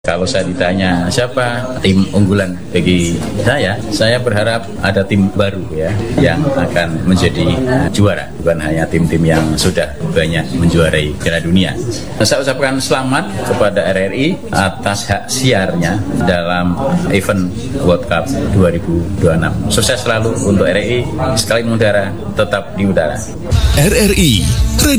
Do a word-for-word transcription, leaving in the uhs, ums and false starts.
Kalau saya ditanya siapa tim unggulan bagi saya, saya berharap ada tim baru ya yang akan menjadi juara, bukan hanya tim-tim yang sudah banyak menjuarai Piala Dunia. Saya ucapkan selamat kepada R R I atas hak siarnya dalam event World Cup dua ribu dua puluh enam. Sukses selalu untuk R R I, sekali mengudara tetap di udara. R R I